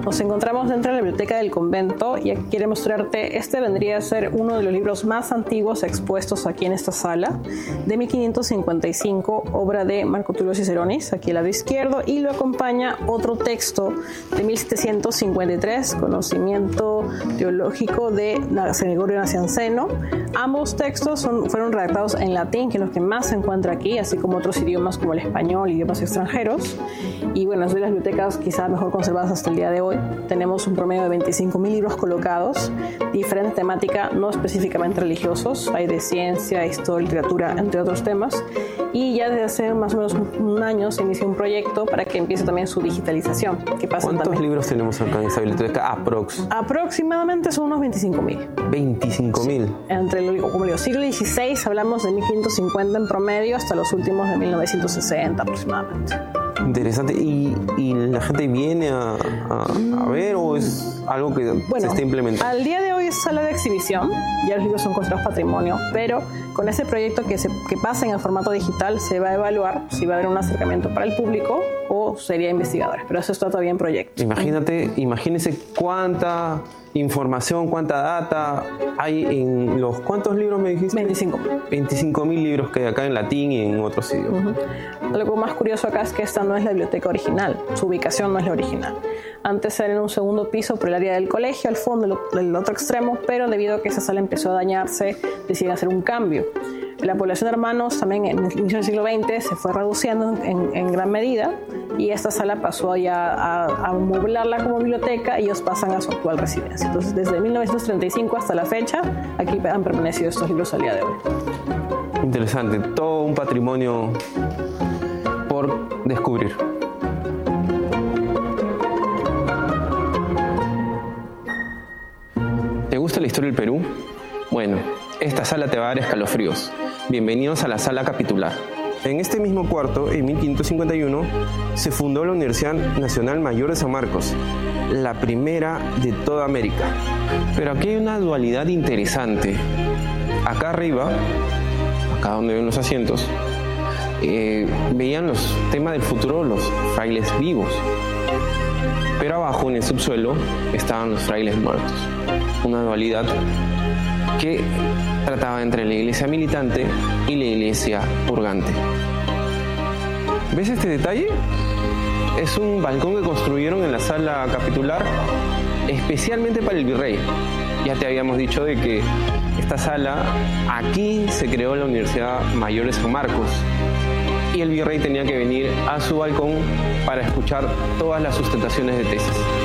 Nos encontramos dentro de la biblioteca del convento y aquí quiero mostrarte, este vendría a ser uno de los libros más antiguos expuestos aquí en esta sala, de 1555, obra de Marco Tulio Ciceronis, aquí al lado izquierdo, y lo acompaña otro texto de 1753, Conocimiento Teológico de San Gregorio Nacianceno. Ambos textos fueron redactados en latín, que es lo que más se encuentra aquí, así como otros idiomas como el español y idiomas extranjeros. Y bueno, es de las bibliotecas quizás mejor conservadas hasta el día de hoy. Tenemos un promedio de 25.000 libros colocados, diferente temática, no específicamente religiosos, hay de ciencia, historia, literatura, entre otros temas. Y ya desde hace más o menos un año se inició un proyecto para que empiece también su digitalización. ¿Cuántos libros tenemos acá en esta biblioteca? Aproximadamente son unos 25.000. 25.000. Entre, como digo, siglo XVI hablamos de 1550 en promedio hasta los últimos de 1960 aproximadamente. Interesante. ¿Y la gente viene a ver o es algo que se está implementando? Al día de hoy es sala de exhibición, ya los libros son considerados patrimonio, pero con ese proyecto que pasa en el formato digital se va a evaluar si va a haber un acercamiento para el público o sería investigadores, pero eso está todavía en proyecto. Imagínese cuánta información, cuánta data hay en los... ¿Cuántos libros me dijiste? 25.000 libros que hay acá en latín y en otros idiomas. Algo más curioso acá es que esta no es la biblioteca original, su ubicación no es la original. Antes era en un segundo piso por el área del colegio, al fondo, del otro extremo, pero debido a que esa sala empezó a dañarse, decidieron hacer un cambio. La población de hermanos también en el inicio del siglo XX se fue reduciendo en gran medida y esta sala pasó ya a amoblarla como biblioteca y ellos pasan a su actual residencia. Entonces, desde 1935 hasta la fecha, aquí han permanecido estos libros al día de hoy. Interesante, todo un patrimonio por descubrir. ¿Te gusta la historia del Perú? Bueno, esta sala te va a dar escalofríos. Bienvenidos a la sala capitular. En este mismo cuarto, en 1551, se fundó la Universidad Nacional Mayor de San Marcos, la primera de toda América. Pero aquí hay una dualidad interesante. Acá arriba, acá donde ven los asientos, veían los temas del futuro, los frailes vivos. Pero abajo, en el subsuelo, estaban los frailes muertos. Una dualidad que trataba entre la iglesia militante y la iglesia purgante. ¿Ves este detalle? Es un balcón que construyeron en la sala capitular especialmente para el virrey. Ya te habíamos dicho de que esta sala, aquí se creó la Universidad Mayor de San Marcos y el virrey tenía que venir a su balcón para escuchar todas las sustentaciones de tesis.